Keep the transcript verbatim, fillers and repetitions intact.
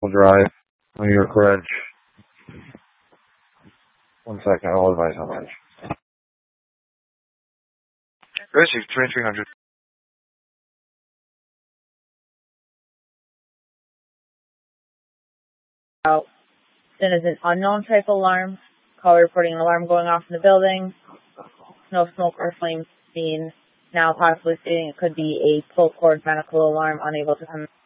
Medical Drive, New York Ridge. One second, I'll advise on that. Rescue twenty-three hundred. Out. Then is an unknown type alarm. Caller reporting an alarm going off in the building. No smoke or flames seen. Now possibly stating it could be a pull cord medical alarm, unable to come